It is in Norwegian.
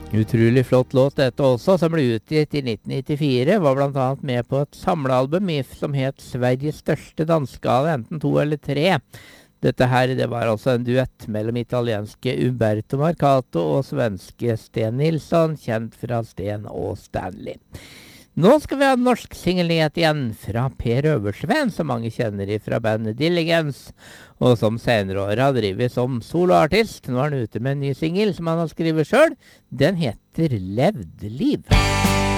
Utrolig flott låt dette også, som ble utgitt i 1994, var blant annet med på et samlealbum som het Sveriges største dansegave, enten 2 eller 3. Dette her, det var altså en duett mellom italienske Umberto Marcato og svenske Sten Nilsson, kjent fra Sten og Stanley. Nå skal vi ha en norsk singelnyhet igjen fra Per Øversveen, som mange kjenner fra bandet Diligence, og som senere år har drivet som soloartist. Nå er han ute med en ny singel som han har skrevet selv. Den heter Levd liv.